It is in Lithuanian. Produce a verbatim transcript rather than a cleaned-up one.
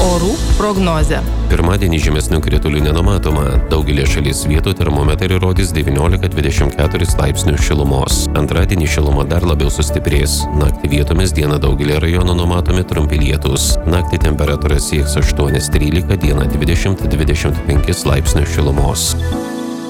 Orų prognozė. Pirmadienį žymesnių kritulių nenumatoma. Daugelį šalies vietų termometrai rodys devyniolika dvidešimt keturis laipsnius šilumos. Antradienį šiluma dar labiau sustiprės. Naktį vietomis dieną daugelį rajonų numatomi trumpi lietūs. Naktį temperatūra sieks aštuoni trylika, dieną dvidešimt dvidešimt penki laipsnius šilumos.